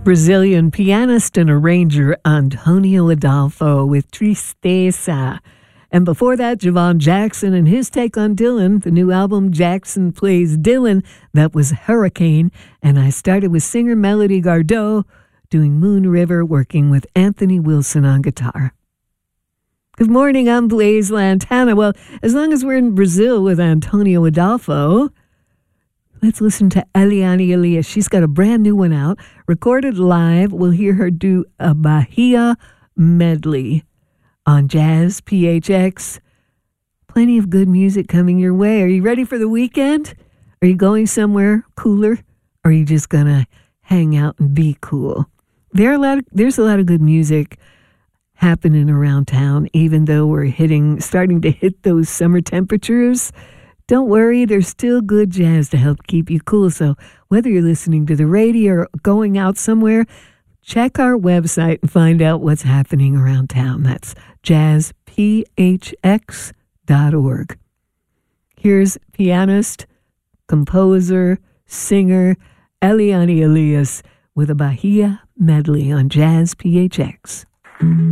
Brazilian pianist and arranger Antonio Adolfo with Tristeza. And before that, Javon Jackson and his take on Dylan, the new album Jackson Plays Dylan, that was Hurricane. And I started with singer Melody Gardot doing Moon River, working with Anthony Wilson on guitar. Good morning, I'm Blaise Lantana. Well, as long as we're in Brazil with Antonio Adolfo, let's listen to Eliane Elias. She's got a brand new one out, recorded live. We'll hear her do a Bahia medley on Jazz PHX. Plenty of good music coming your way. Are you ready for the weekend? Are you going somewhere cooler? Or are you just going to hang out and be cool? There's a lot of good music happening around town, even though we're starting to hit those summer temperatures. Don't worry, there's still good jazz to help keep you cool. So whether you're listening to the radio or going out somewhere, check our website and find out what's happening around town. That's jazzphx.org. Here's pianist, composer, singer Eliane Elias with a Bahia medley on Jazz PHX.